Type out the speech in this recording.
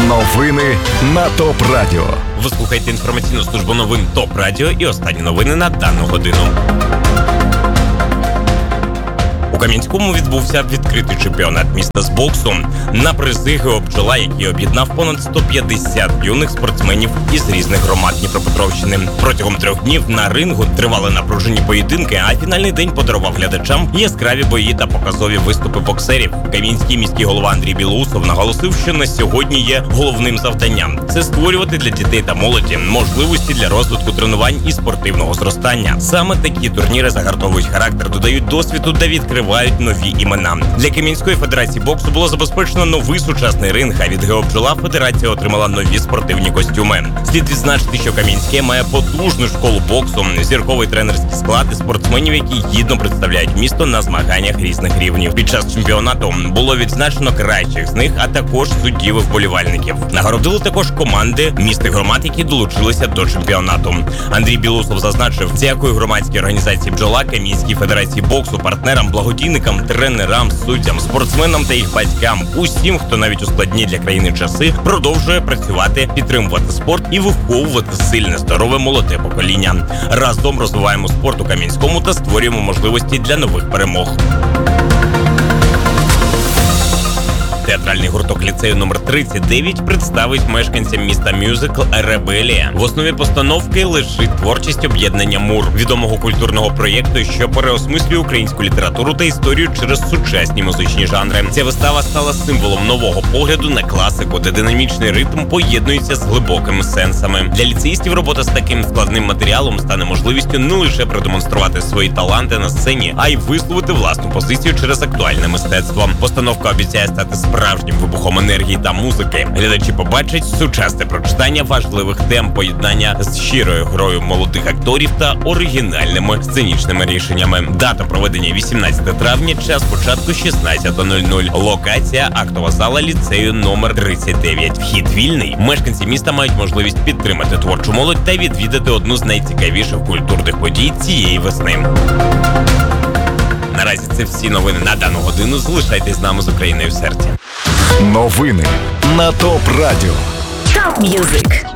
Новини на ТОП Радіо. Ви слухаєте інформаційну службу новин ТОП Радіо і останні новини на дану годину. У Кам'янському відбувся відкритий чемпіонат міста з боксу. На призи ГО «Бджола», який об'єднав понад 150 юних спортсменів із різних громад Дніпропетровщини. Протягом 3 днів на рингу тривали напружені поєдинки, а фінальний день подарував глядачам яскраві бої та показові виступи боксерів. Кам'янський міський голова Андрій Білоусов наголосив, що на сьогодні є головним завданням – це створювати для дітей та молоді можливості для розвитку тренувань і спортивного зростання. Саме такі турніри загартовують характер, додають досвіду та відкривають нові імена. Для Кам'янської федерації боксу було забезпечено новий сучасний ринг, а від ГО «Бджола» федерація отримала нові спортивні костюми. Слід відзначити, що Кам'янське має потужну школу боксу, зірковий тренерський склад і спортсменів, які гідно представляють місто на змаганнях різних рівнів. Під час чемпіонату було відзначено кращих з них, а також суддів і вболівальників. Нагородили також команди міст і громад, які долучилися до чемпіонату. Андрій Білоусов зазначив, дякую громадській організації «Бджола», Кам'янській федерації боксу, партнерам, благодійникам, тренерам, суддям, спортсменам та їх батькам, усім, хто навіть у складні для країни часи продовжує працювати, підтримувати спорт і виховувати сильне, здорове, молоде покоління. Разом розвиваємо спорт у Кам'янському та створюємо можливості для нових перемог. Театральний гурток ліцею номер 39 представить мешканцям міста мюзикл «Ребелія». В основі постановки лежить творчість об'єднання МУР, відомого культурного проєкту, що переосмислює українську літературу та історію через сучасні музичні жанри. Ця вистава стала символом нового погляду на класику, де динамічний ритм поєднується з глибокими сенсами. Для ліцеїстів робота з таким складним матеріалом стане можливістю не лише продемонструвати свої таланти на сцені, а й висловити власну позицію через актуальне мистецтво. Постановка обіцяє стати справжнім вибухом енергії та музики. Глядачі побачать сучасне прочитання важливих тем, поєднання з щирою грою молодих акторів та оригінальними сценічними рішеннями. Дата проведення 18 травня, час початку 16:00. Локація – актова зала ліцею номер 39. Вхід вільний. Мешканці міста мають можливість підтримати творчу молодь та відвідати одну з найцікавіших культурних подій цієї весни. Наразі це всі новини на дану годину. Залишайтесь з нами, з Україною в серці. Новини на ТОП Радіо. Топ М'юзик.